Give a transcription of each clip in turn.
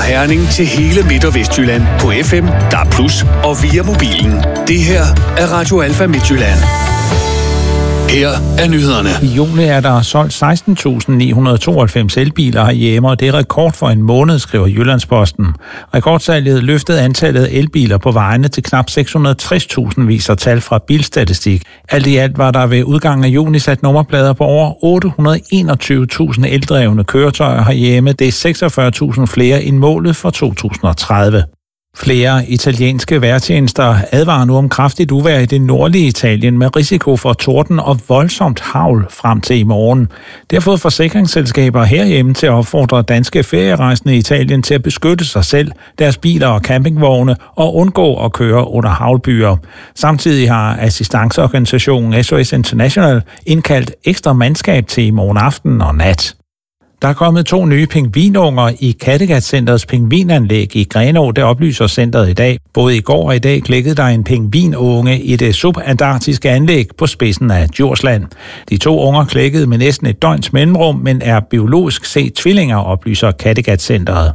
Fra Herning til hele Midt- og Vestjylland på FM, DAB+, og via mobilen. Det her er Radio Alfa Midtjylland. Her er nyhederne. I juli er der solgt 16.992 elbiler herhjemme, og det er rekord for en måned, skriver Jyllandsposten. Rekordsalget løftede antallet af elbiler på vejene til knap 660.000, viser tal fra Bilstatistik. Alt i alt var der ved udgangen af juni sat nummerplader på over 821.000 eldrevne køretøjer herhjemme. Det er 46.000 flere end målet for 2030. Flere italienske vejrtjenester advarer nu om kraftigt uvejr i det nordlige Italien med risiko for torden og voldsomt hagl frem til i morgen. Det har fået forsikringsselskaber herhjemme til at opfordre danske ferierejsende i Italien til at beskytte sig selv, deres biler og campingvogne og undgå at køre under haglbyer. Samtidig har assistanceorganisationen SOS International indkaldt ekstra mandskab til i morgen aften og nat. Der er kommet 2 nye pingvinunger i Kattegat-centrets pingvinanlæg i Grenaa, det oplyser centret i dag. Både i går og i dag klikkede der en pingvinunge i det subantarktiske anlæg på spidsen af Djursland. De 2 unger klikkede med næsten et døgns mellemrum, men er biologisk set tvillinger, oplyser Kattegat-centret.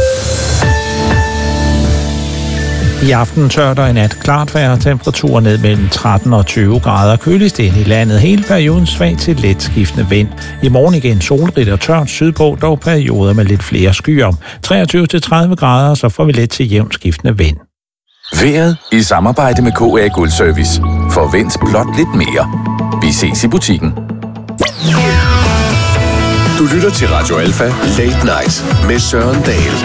I aften tør der i nat klart vejr, temperaturer ned mellem 13 og 20 grader. Køligst ind i landet hele perioden svag til let skiftende vind. I morgen igen solrigt og tørt sydpå, dog perioder med lidt flere skyer. 23-30 grader, så får vi let til jævnt skiftende vind. Vejret i samarbejde med KA Guldservice. Forvent blot lidt mere. Vi ses i butikken. Du lytter til Radio Alfa Late Night med Søren Dahl.